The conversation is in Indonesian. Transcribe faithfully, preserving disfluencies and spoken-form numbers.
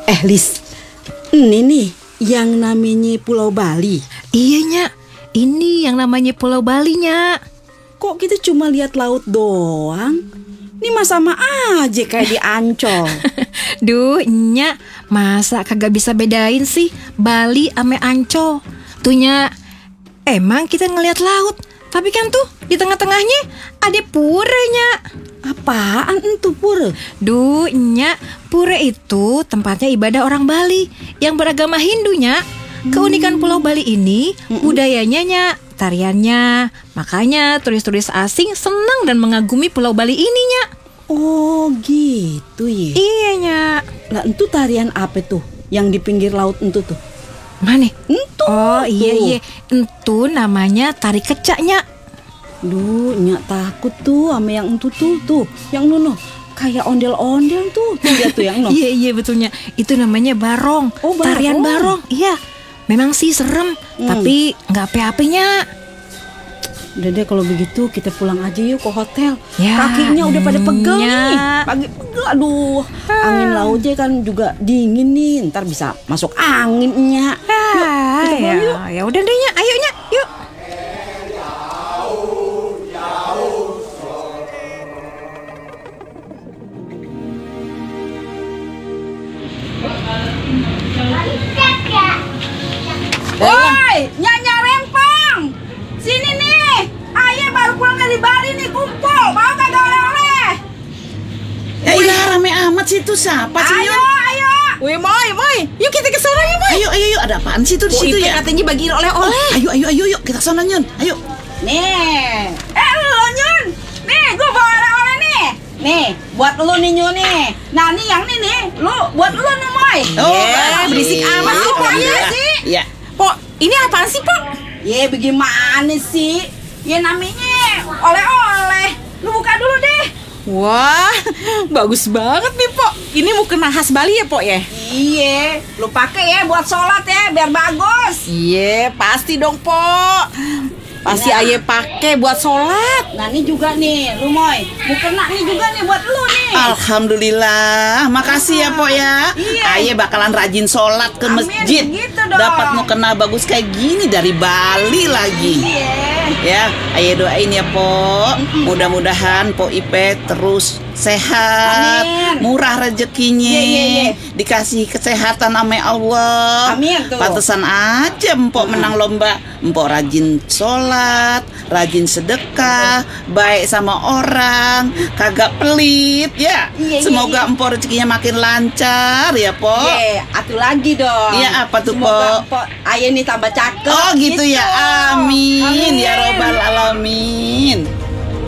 Eh Lis, ini nih yang namanya Pulau Bali. Iya Nyak, ini yang namanya Pulau Bali Nyak. Kok kita cuma lihat laut doang? Ini mah sama aja kayak di Ancol. Duh Nyak, masa kagak bisa bedain sih Bali ame Ancol? Tuh Nyak, emang kita ngelihat laut, tapi kan tuh di tengah-tengahnya ada pura Nyak. Apaan entu pura? Duh Nyak, pura itu tempatnya ibadah orang Bali yang beragama Hindu Nyak. Keunikan Pulau Bali ini Mm-mm. budayanya Nyak, tariannya. Makanya turis-turis asing senang dan mengagumi Pulau Bali ini Nyak. Oh gitu ya. Iya Nyak. Lah entu tarian apa tuh yang di pinggir laut entu tuh? Mana? Entu. Oh iya tuh. iya, itu namanya tari kecak Nyak. Duh, Nyak takut tuh sama yang entu tuh tuh, yang nuno kayak ondel-ondel tuh, tuh dia tuh yang no. Iya iya betulnya, itu namanya barong. Oh, barong. Tarian barong. Iya. Memang sih serem, Hmm. tapi nggak apa-apanya. Udah deh kalau begitu kita pulang aja yuk ke hotel. Ya, Kakinya udah pada pegel Nyak. nih. Pagi pegel, aduh. Angin lautnya kan juga dingin nih. Ntar bisa masuk angin Nyak. Ah, kita pulang ya, yuk. ya udah deh Nyak, ayo Nyak, yuk. Woi, Nyanya Rempong. Sini nih. Ayah baru pulang dari Bali nih, kumpul. Mau kagak oleh-oleh? Eh, udah rame amat sih, itu siapa sih? Ayo, Yon? ayo. Wih, Moy, Moy, yuk kita ke sana yuk, Moy. Ayo, ayo, ayo, ada apaan sih tuh di situ ya? katanya bagiin oleh-oleh. Ayo, ayo, ayo, yuk kita sana Nyon. Ayo. Nih. Eh, lu Nyun. Nih, gua bawa oleh-oleh nih. Nih, buat lu nih Nyun nih. Nah, nih yang nih nih. Lu buat lu nih, Moy. Oh, Yeah, berisik iya, amat sih, iya, pokoknya iya. sih. Iya. Pok, ini apaan sih, Pok? Ya, bagaimana sih? Ya namanya oleh-oleh. Lu buka dulu deh. Wah, bagus banget nih, Pok. Ini mukena khas Bali ya, Pok ya? Iya, lu pakai ya buat sholat ya, biar bagus. Iya, pasti dong, Pok. Pasti Nah. ayah pakai buat sholat. Nah, ini juga nih, lu Moy. Mukena nih juga nih buat lu nih. Alhamdulillah, makasih ya Pok ya. Iya. Ayah bakalan rajin sholat ke Amin, masjid. gitu dong. Dapat mukena bagus kayak gini dari Bali lagi. Iya. Ya, ayah doain ya Pok. Mudah-mudahan Pok Ipe terus sehat, Amin. murah rezekinya, Iya, iya, iya. dikasih kesehatan sama Allah. Amin tuh. Pantesan aja Empok menang lomba. Empok rajin sholat, rajin sedekah, baik sama orang, kagak pelit ya. Iya, iya, Semoga iya. Empok rezekinya makin lancar ya Pok. Iya, atu lagi dong. Iya, apa tuh, Semoga Pok? Pok ayah nih tambah cakep. Oh gitu ya, amin.